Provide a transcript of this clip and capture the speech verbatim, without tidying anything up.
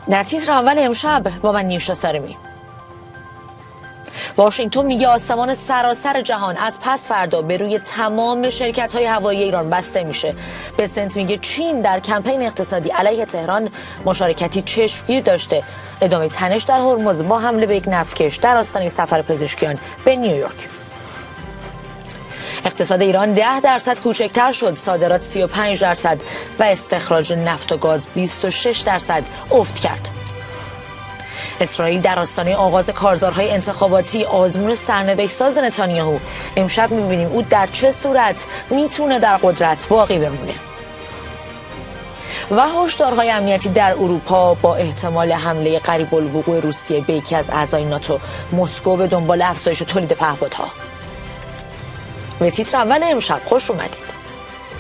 در تیتر اول امشب با من نیوشا سارمی. واشنگتن میگه آسمان سراسر جهان از پس فردا به روی تمام شرکت‌های هوایی ایران بسته میشه. بسنت میگه چین در کمپین اقتصادی علیه تهران مشارکتی چشمگیر داشته. ادامه تنش در هرمز با حمله به یک نفتکش در آستانه سفر پزشکیان به نیویورک. اقتصاد ایران ده درصد کوچکتر شد، صادرات سی و پنج درصد و استخراج نفت و گاز بیست و شش درصد افت کرد. اسرائیل در آستانه آغاز کارزارهای انتخاباتی آزمون سرنوشت ساز نتانیاهو. امشب می‌بینیم او در چه صورت میتونه در قدرت باقی بمونه. و هشدارهای امنیتی در اروپا با احتمال حمله قریب الوقوع روسیه به یکی از اعضای ناتو. مسکو به دنبال افزایش تولید پهپادها. به تیتر اول امشب خوش اومدید.